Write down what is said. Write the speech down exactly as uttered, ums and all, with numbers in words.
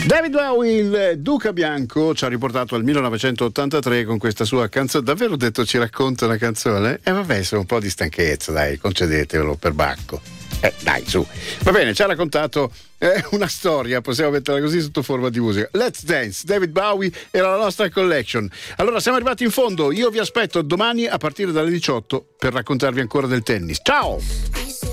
David Bowie, il Duca Bianco, ci ha riportato al millenovecentottantatré con questa sua canzone. Davvero ho detto ci racconta una canzone? E eh vabbè, sono un po' di stanchezza, dai, concedetevelo per Bacco. Eh, dai, su. Va bene, ci ha raccontato eh, una storia, possiamo metterla così sotto forma di musica. Let's Dance, David Bowie era la nostra collection. Allora, siamo arrivati in fondo. Io vi aspetto domani a partire dalle diciotto per raccontarvi ancora del tennis. Ciao!